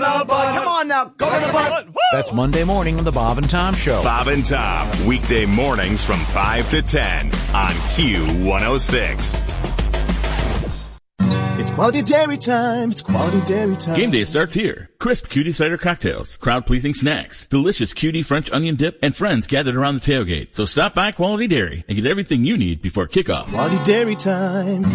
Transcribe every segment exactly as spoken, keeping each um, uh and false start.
the butt. Come on now, go to the butt. That's Monday morning on the Bob and Tom Show. Bob and Tom, weekday mornings from five to ten on Q one oh six. It's quality dairy time. It's quality dairy time. Game day starts here. Crisp cutie cider cocktails, crowd-pleasing snacks, delicious cutie French onion dip, and friends gathered around the tailgate. So stop by Quality Dairy and get everything you need before kickoff. It's quality dairy time.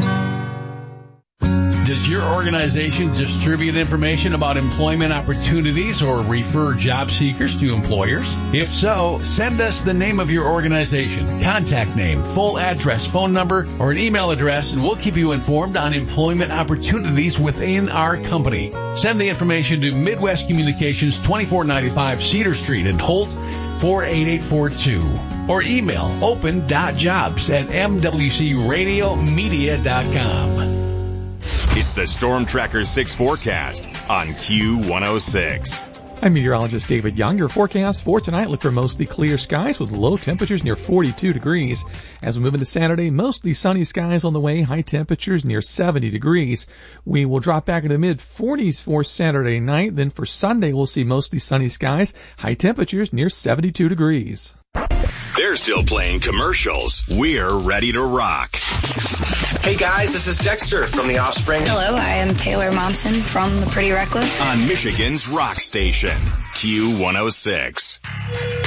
Does your organization distribute information about employment opportunities or refer job seekers to employers? If so, send us the name of your organization, contact name, full address, phone number, or an email address, and we'll keep you informed on employment opportunities within our company. Send the information to Midwest Communications, twenty-four ninety-five Cedar Street in Holt, four eight eight four two. Or email open dot jobs at m w c radio media dot com. It's the Storm Tracker six forecast on Q one oh six. I'm meteorologist David Young. Your forecast for tonight, look for mostly clear skies with low temperatures near forty-two degrees. As we move into Saturday, mostly sunny skies on the way, high temperatures near seventy degrees. We will drop back into the mid forties for Saturday night. Then for Sunday, we'll see mostly sunny skies, high temperatures near seventy-two degrees. They're still playing commercials. We're ready to rock. Hey guys, this is Dexter from The Offspring. Hello, I am Taylor Momsen from The Pretty Reckless. On Michigan's rock station, Q one oh six.